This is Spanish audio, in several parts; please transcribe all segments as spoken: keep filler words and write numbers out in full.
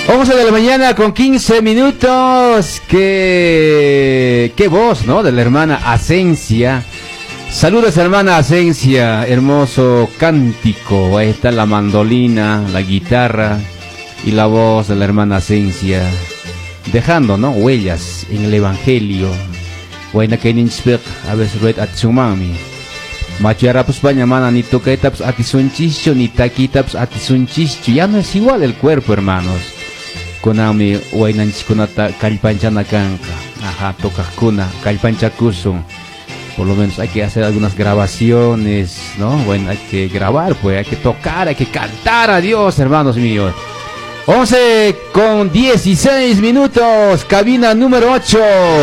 once de la mañana con quince minutos. Qué, qué voz, ¿no? De la hermana Asencia. Saludos, hermana Asencia. Hermoso cántico. Ahí está la mandolina, la guitarra y la voz de la hermana Asencia. Dejando, ¿no? Huellas en el evangelio. Buena que ninspek, a veces red atsumami. Machara pues baña mana ni toquetaps atisunchicho ni taquitaps atisunchicho. Ya no es igual el cuerpo, hermanos. Konami wainanchikunata kalpanchana kanka. Ajá, tokakuna, kalpanchakuso. Por lo menos hay que hacer algunas grabaciones, ¿no? Bueno, hay que grabar, pues, hay que tocar, hay que cantar a Dios, hermanos míos. once con dieciséis minutos, cabina número ocho.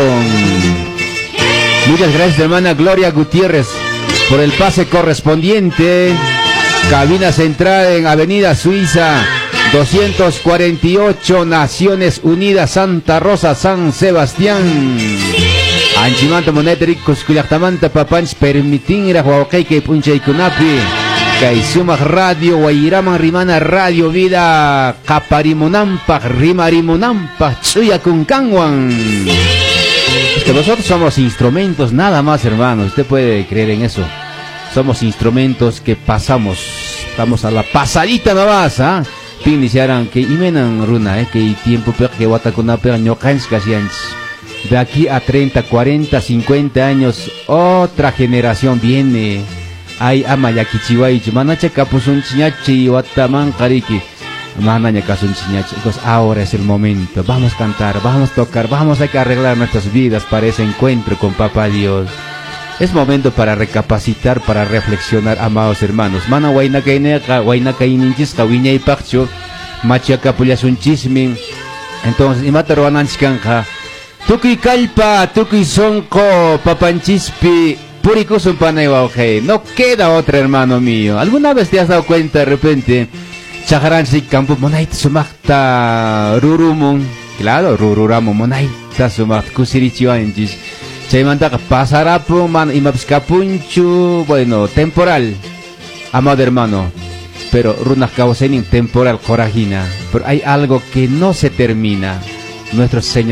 Muchas gracias, hermana Gloria Gutiérrez, por el pase correspondiente. Cabina central en Avenida Suiza, doscientos cuarenta y ocho, Naciones Unidas, Santa Rosa, San Sebastián. Anchimanta monetari kuskulaktamanta papanch permitingra huawkayke punchaykunapi. Kay sumaq radio Guayiraman rimana radio vida kaparimunampak rimarimunampak chuyakunkanwan. Que nosotros somos instrumentos nada más, hermanos. Usted puede creer en eso. Somos instrumentos que pasamos. Estamos a la pasadita nada más, ¿ah? ¿eh? Iniciaran que imenan runa, ¿eh? Que tiempo per que watakuna per ñokanch casianch. De aquí a treinta, cuarenta, cincuenta años, otra generación viene. Ay, ama yakichiwaichi, manacha kapusun chiñachi, wataman kariki. Manaña kasun chiñachi. Entonces ahora es el momento. Vamos a cantar, vamos a tocar, vamos a arreglar nuestras vidas para ese encuentro con Papá Dios. Es momento para recapacitar, para reflexionar, amados hermanos. Mana waina kaineka, waina kaininchis, kawiña y pacho, macha kapullasun chismin. Entonces, imata roananchikanja. Tukuy kalpa, tukuy sonko, papanchispi, purikusun panaywaje. No queda otra, hermano mío. ¿Alguna vez te has dado cuenta de repente? Chajaranchi campo monaita sumakta rurumun. Claro, rururamo monaita sumakta kusirichiwanchis. Chaymantaka pasarapu man imapskapunchu. Bueno, temporal, amado hermano. Pero runas causenin temporal corajina. Pero hay algo que no se termina. Nuestro Señor